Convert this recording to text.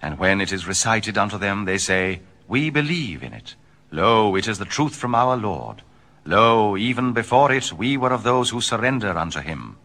And when it is recited unto them, they say, We believe in it. Lo, it is the truth from our Lord. Lo, even before it, we were of those who surrender unto him.